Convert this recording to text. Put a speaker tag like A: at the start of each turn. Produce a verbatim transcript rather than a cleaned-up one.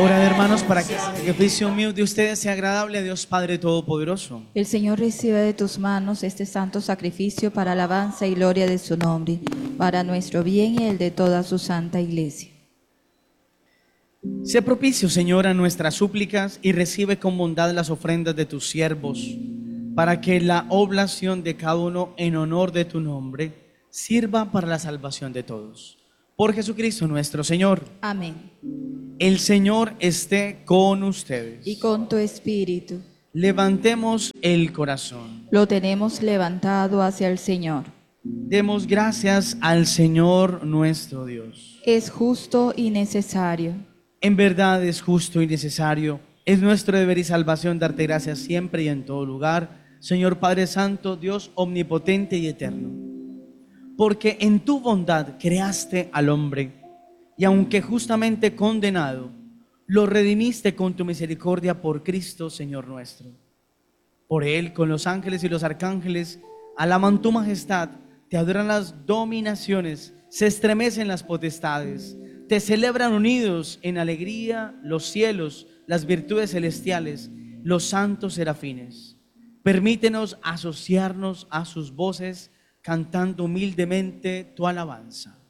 A: Orad, hermanos, para que el sacrificio mío de ustedes sea agradable a Dios Padre Todopoderoso.
B: El Señor reciba de tus manos este santo sacrificio para alabanza y gloria de su nombre, para nuestro bien y el de toda su santa iglesia.
A: Sé propicio, Señor, a nuestras súplicas y recibe con bondad las ofrendas de tus siervos, para que la oblación de cada uno en honor de tu nombre sirva para la salvación de todos. Por Jesucristo nuestro Señor.
B: Amén.
A: El Señor esté con ustedes.
B: Y con tu espíritu.
A: Levantemos el corazón.
B: Lo tenemos levantado hacia el Señor.
A: Demos gracias al Señor nuestro Dios.
B: Es justo y necesario.
A: En verdad es justo y necesario. Es nuestro deber y salvación darte gracias siempre y en todo lugar, Señor Padre Santo, Dios omnipotente y eterno. Porque en tu bondad creaste al hombre, y aunque justamente condenado, lo redimiste con tu misericordia por Cristo, Señor nuestro. Por Él, con los ángeles y los arcángeles, alaban tu majestad, te adoran las dominaciones, se estremecen las potestades, te celebran unidos en alegría los cielos, las virtudes celestiales, los santos serafines. Permítenos asociarnos a sus voces, cantando humildemente tu alabanza.